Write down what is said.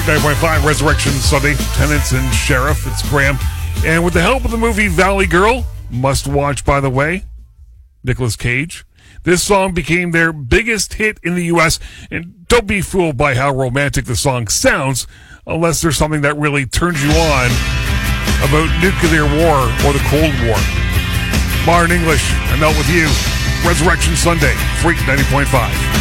90.5 Resurrection Sunday. Tenants and Sheriff. It's Graham. And with the help of the movie Valley Girl, must watch, by the way, Nicolas Cage, this song became their biggest hit in the U.S. And don't be fooled by how romantic the song sounds unless there's something that really turns you on about nuclear war or the Cold War. Modern English, I'm out with you. Resurrection Sunday, Freak 90.5.